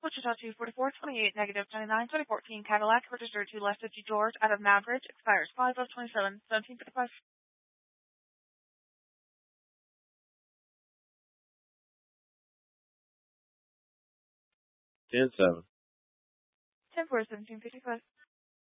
Wichita 24428, negative 29, 2014 Cadillac, registered to Lester G. George out of Maverick, expires 5 of 27, 1755. 10-7. 10 for 1755.